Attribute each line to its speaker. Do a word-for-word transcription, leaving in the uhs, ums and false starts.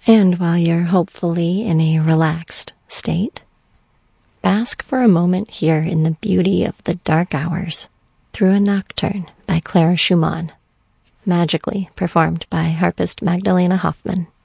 Speaker 1: And while you're hopefully in a relaxed state, bask for a moment here in the beauty of the dark hours through a nocturne by Clara Schumann, magically performed by harpist Magdalena Hoffman.